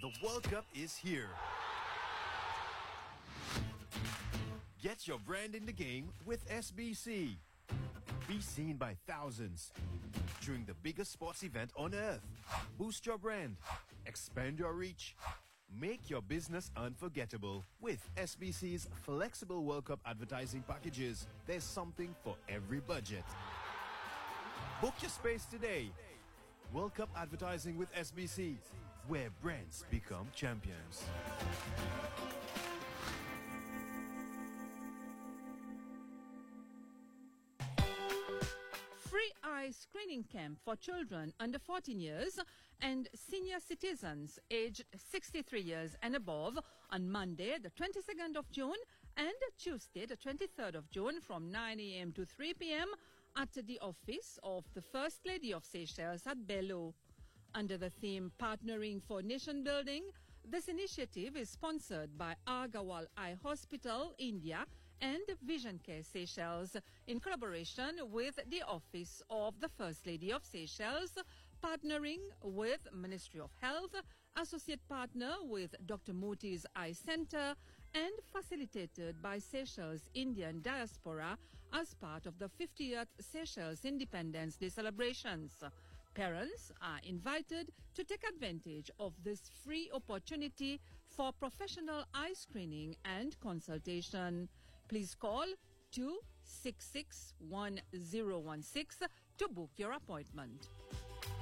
The World Cup is here. Get your brand in the game with SBC. Be seen by thousands during the biggest sports event on earth. Boost your brand. Expand your reach. Make your business unforgettable with SBC's flexible World Cup advertising packages. There's something for every budget. Book your space today. World Cup advertising with SBC, where brands become champions. Free eye screening camp for children under 14 years and senior citizens aged 63 years and above on Monday, the 22nd of June and Tuesday, the 23rd of June from 9 a.m. to 3 p.m. at the office of the First Lady of Seychelles at Bello. Under the theme Partnering for Nation Building, this initiative is sponsored by Agarwal Eye Hospital, India, and Vision Care Seychelles in collaboration with the Office of the First Lady of Seychelles, partnering with Ministry of Health, associate partner with Dr. Moti's Eye Center, and facilitated by Seychelles Indian Diaspora as part of the 50th Seychelles Independence Day celebrations. Parents are invited to take advantage of this free opportunity for professional eye screening and consultation. Please call 266-1016 to book your appointment.